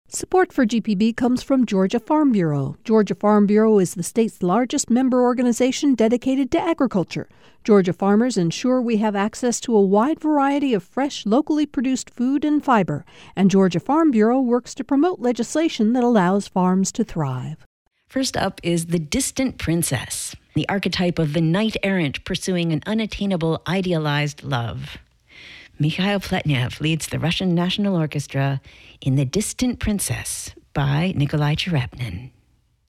Support for GPB comes from Georgia Farm Bureau. Georgia Farm Bureau is the state's largest member organization dedicated to agriculture. Georgia farmers ensure we have access to a wide variety of fresh, locally produced food and fiber. And Georgia Farm Bureau works to promote legislation that allows farms to thrive. First up is The Distant Princess, the archetype of the knight-errant pursuing an unattainable, idealized love. Mikhail Pletnev leads the Russian National Orchestra in The Distant Princess by Nikolai Cherepnin.